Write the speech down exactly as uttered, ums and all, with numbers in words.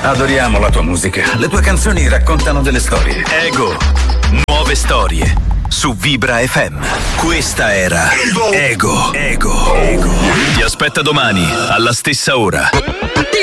Adoriamo la tua musica. Le tue canzoni raccontano delle storie. Ego, nuove storie su Vibra F M. Questa era Ego, Ego, Ego. Ti aspetta domani alla stessa ora.